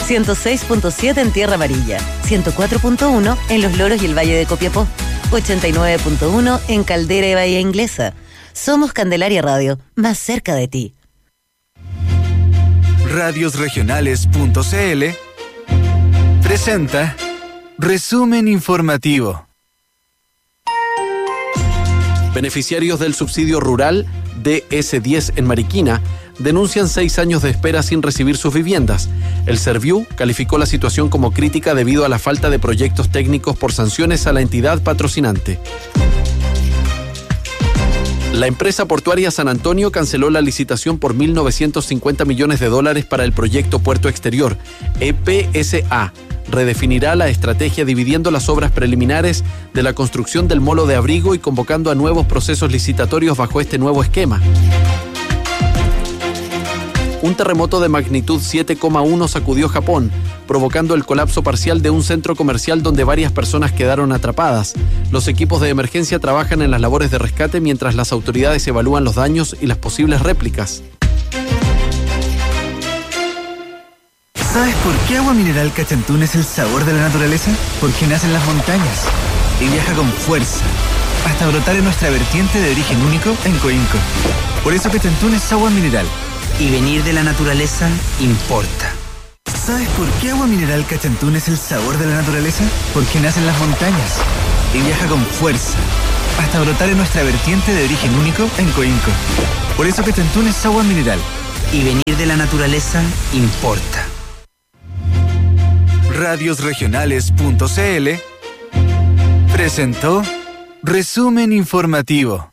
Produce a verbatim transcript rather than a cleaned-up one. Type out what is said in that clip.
ciento seis punto siete en Tierra Amarilla, ciento cuatro punto uno en Los Loros y el Valle de Copiapó, ochenta y nueve punto uno en Caldera y Bahía Inglesa. Somos Candelaria Radio, más cerca de ti. radiosregionales punto c l presenta Resumen Informativo. Beneficiarios del subsidio rural D S diez en Mariquina denuncian seis años de espera sin recibir sus viviendas. El Serviu calificó la situación como crítica debido a la falta de proyectos técnicos por sanciones a la entidad patrocinante. La empresa portuaria San Antonio canceló la licitación por mil novecientos cincuenta millones de dólares para el proyecto Puerto Exterior. E P S A redefinirá la estrategia dividiendo las obras preliminares de la construcción del molo de abrigo y convocando a nuevos procesos licitatorios bajo este nuevo esquema. Un terremoto de magnitud siete coma uno sacudió Japón, provocando el colapso parcial de un centro comercial donde varias personas quedaron atrapadas. Los equipos de emergencia trabajan en las labores de rescate mientras las autoridades evalúan los daños y las posibles réplicas. ¿Sabes por qué Agua Mineral Cachantún es el sabor de la naturaleza? Porque nace en las montañas y viaja con fuerza hasta brotar en nuestra vertiente de origen único en Coinco. Por eso Cachantún es agua mineral. Y venir de la naturaleza importa. ¿Sabes por qué Agua Mineral Cachantún es el sabor de la naturaleza? Porque nace en las montañas y viaja con fuerza hasta brotar en nuestra vertiente de origen único en Coinco. Por eso Cachantún es agua mineral. Y venir de la naturaleza importa. radiosregionales punto c l presentó Resumen Informativo.